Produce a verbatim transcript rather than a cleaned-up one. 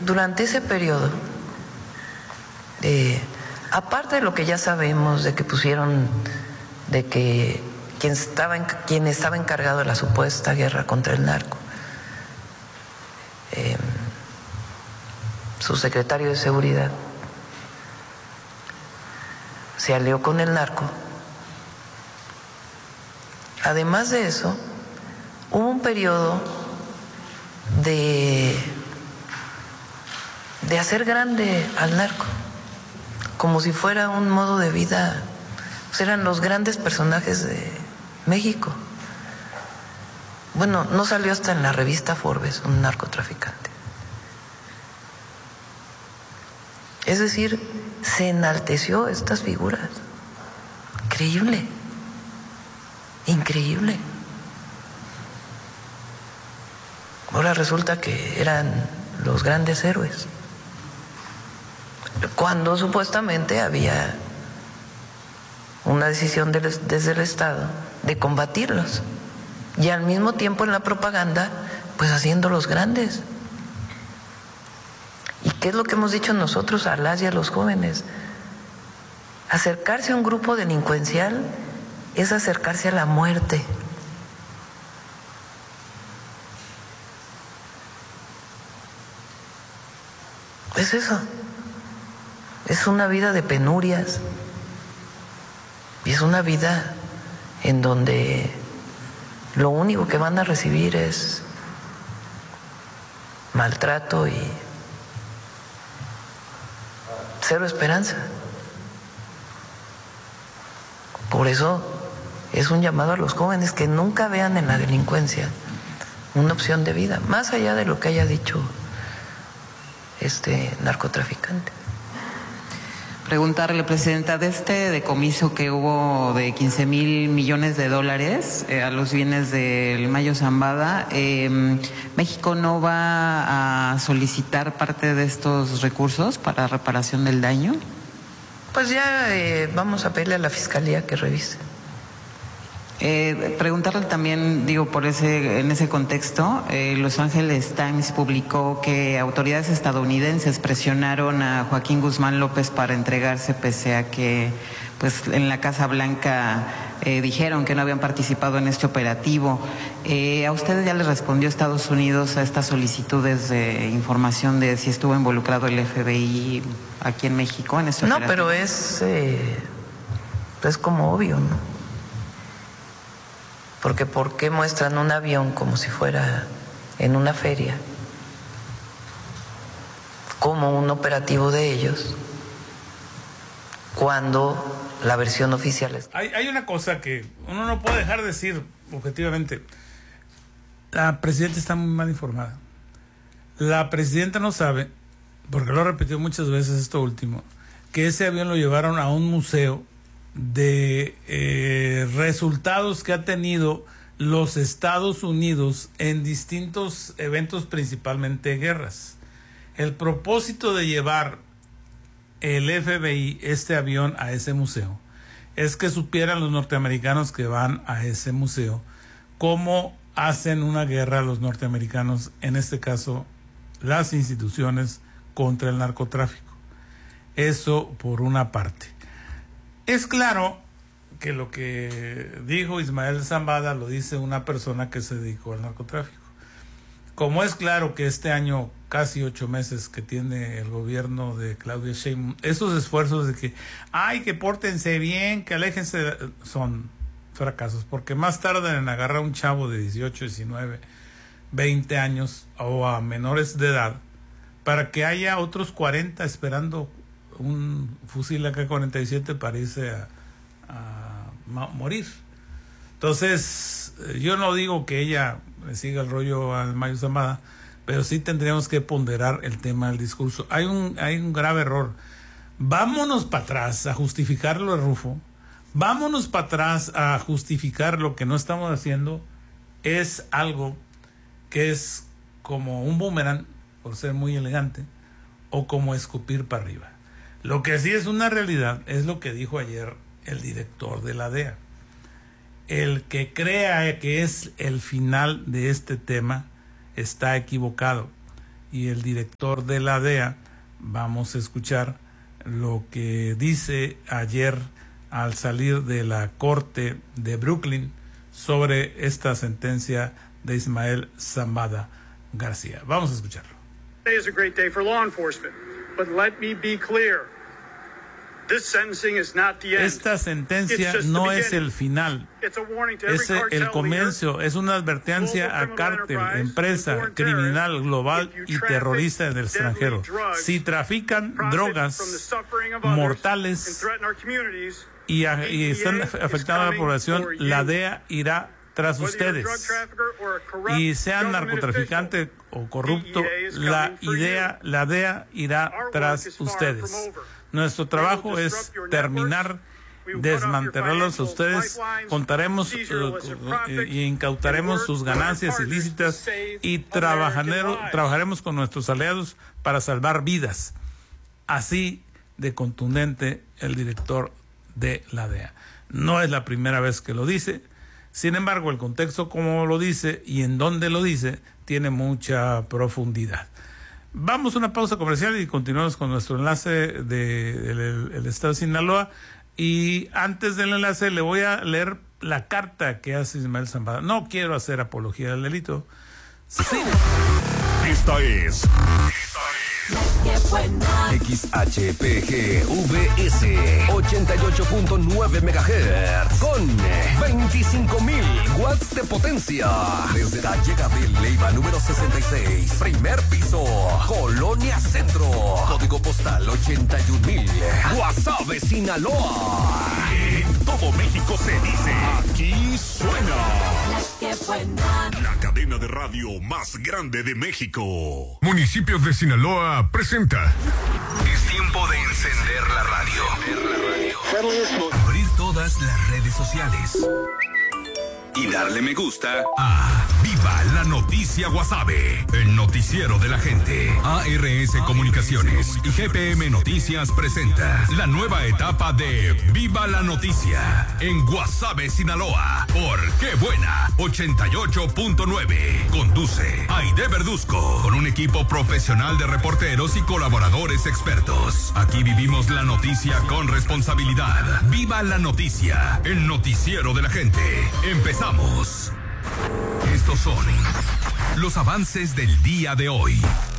durante ese periodo, eh, aparte de lo que ya sabemos, de que pusieron, de que quien estaba, en, quien estaba encargado de la supuesta guerra contra el narco, eh, su secretario de seguridad, se alió con el narco. Además de eso, hubo un periodo de, de hacer grande al narco, como si fuera un modo de vida. Pues eran los grandes personajes de México. Bueno, no salió hasta en la revista Forbes un narcotraficante. Es decir, se enalteció estas figuras. Increíble. Increíble. Ahora resulta que eran los grandes héroes, cuando supuestamente había una decisión de, desde el Estado de combatirlos, y al mismo tiempo en la propaganda, pues haciéndolos grandes. ¿Y qué es lo que hemos dicho nosotros a las y a los jóvenes? Acercarse a un grupo delincuencial es acercarse a la muerte. Es eso. Es una vida de penurias. Y es una vida en donde lo único que van a recibir es maltrato y cero esperanza. Por eso es un llamado a los jóvenes que nunca vean en la delincuencia una opción de vida, más allá de lo que haya dicho este narcotraficante. Preguntarle, Presidenta, de este decomiso que hubo de quince mil millones de dólares eh, a los bienes del Mayo Zambada, eh, ¿México no va a solicitar parte de estos recursos para reparación del daño? Pues ya eh, vamos a pedirle a la Fiscalía que revise. Eh, preguntarle también, digo, por ese, en ese contexto, eh, Los Angeles Times publicó que autoridades estadounidenses presionaron a Joaquín Guzmán López para entregarse, pese a que, pues, en la Casa Blanca eh, dijeron que no habían participado en este operativo. Eh, ¿A ustedes ya les respondió Estados Unidos a estas solicitudes de información de si estuvo involucrado el F B I aquí en México en este operativo? No, pero es, eh, es como obvio, ¿no? Porque ¿por qué muestran un avión como si fuera en una feria, como un operativo de ellos, cuando la versión oficial es... Hay, hay una cosa que uno no puede dejar de decir objetivamente. La presidenta está muy mal informada. La presidenta no sabe, porque lo ha repetido muchas veces esto último, que ese avión lo llevaron a un museo de eh, resultados que ha tenido los Estados Unidos en distintos eventos, principalmente guerras. El propósito de llevar el F B I este avión a ese museo es que supieran los norteamericanos que van a ese museo cómo hacen una guerra los norteamericanos, en este caso las instituciones, contra el narcotráfico. Eso por una parte. Es claro que lo que dijo Ismael Zambada lo dice una persona que se dedicó al narcotráfico. Como es claro que este año, casi ocho meses que tiene el gobierno de Claudia Sheinbaum, esos esfuerzos de que, ay, que pórtense bien, que aléjense, son fracasos, porque más tardan en agarrar a un chavo de dieciocho, diecinueve, veinte años o a menores de edad, para que haya otros cuarenta esperando un fusil A K cuarenta y siete para irse a, a morir. Entonces, yo no digo que ella le siga el rollo al Mayo Zambada, pero sí tendríamos que ponderar el tema del discurso. Hay un, hay un grave error. Vámonos para atrás a justificar lo de Rufo. Vámonos para atrás a justificar lo que no estamos haciendo. Es algo que es como un boomerang, por ser muy elegante, o como escupir para arriba. Lo que sí es una realidad es lo que dijo ayer el director de la D E A. El que crea que es el final de este tema está equivocado. y el director de la D E A. Vamos a escuchar lo que dice ayer al salir de la corte de Brooklyn sobre esta sentencia de Ismael Zambada García. Vamos a escucharlo. Today is a great day for law enforcement, but let me be clear. This sentencing is not the end. Esta sentencia no es el final, es el comienzo, es una advertencia a cártel, empresa criminal global y terrorista en el extranjero. Si trafican drogas mortales y, a, y están afectando a la población, la D E A irá tras ustedes. Y sean narcotraficante o corrupto, la idea, la D E A irá tras ustedes. Nuestro trabajo es terminar, desmantelarlos a ustedes, contaremos eh, y incautaremos sus ganancias ilícitas y trabajaremos con nuestros aliados para salvar vidas. Así de contundente el director de la D E A. No es la primera vez que lo dice. Sin embargo, el contexto como lo dice y en dónde lo dice tiene mucha profundidad. Vamos a una pausa comercial y continuamos con nuestro enlace del de, el estado de Sinaloa. Y antes del enlace le voy a leer la carta que hace Ismael Zambada. No quiero hacer apología del delito. Sí. Esta es... X H P G V S ochenta y ocho punto nueve megahertz con veinticinco mil watts de potencia desde la llegada de Leiva número sesenta y seis, primer piso, Colonia Centro, código postal ochenta y un mil, Guasave, Sinaloa. En todo México se dice, aquí suena la cadena de radio más grande de México. Municipios de Sinaloa presenta. Es tiempo de encender la radio. Abrir todas las redes sociales y darle me gusta a Viva la Noticia Guasave, el noticiero de la gente. A R S Comunicaciones y G P M Noticias presenta la nueva etapa de Viva la Noticia en Guasave, Sinaloa, por Qué Buena ochenta y ocho punto nueve. Conduce Aide Verduzco con un equipo profesional de reporteros y colaboradores expertos. Aquí vivimos la noticia con responsabilidad. Viva la Noticia, el noticiero de la gente. Empezamos. Estos son los avances del día de hoy.